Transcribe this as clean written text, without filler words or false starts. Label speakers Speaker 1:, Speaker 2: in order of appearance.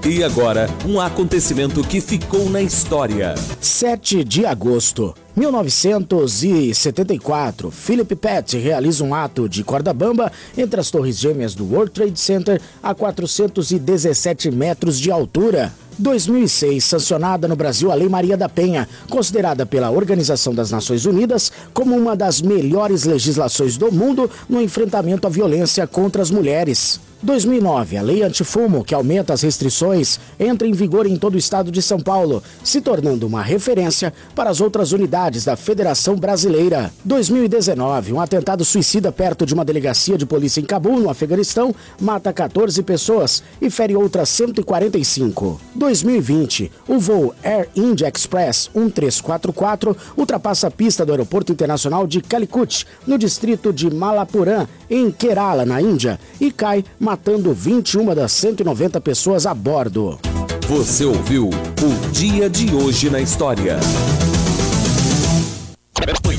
Speaker 1: E agora, um acontecimento que ficou na história.
Speaker 2: 7 de agosto. 1974, Philip Petty realiza um ato de corda bamba entre as torres gêmeas do World Trade Center a 417 metros de altura. 2006, sancionada no Brasil a Lei Maria da Penha, considerada pela Organização das Nações Unidas como uma das melhores legislações do mundo no enfrentamento à violência contra as mulheres. 2009, a Lei Antifumo, que aumenta as restrições, entra em vigor em todo o estado de São Paulo, se tornando uma referência para as outras unidades da Federação Brasileira. 2019, um atentado suicida perto de uma delegacia de polícia em Cabul, no Afeganistão, mata 14 pessoas e fere outras 145. 2020, o voo Air India Express 1344 ultrapassa a pista do Aeroporto Internacional de Calicut, no distrito de Malappuram, em Kerala, na Índia, e cai, matando 21 das 190 pessoas a bordo.
Speaker 1: Você ouviu o Dia de Hoje na História.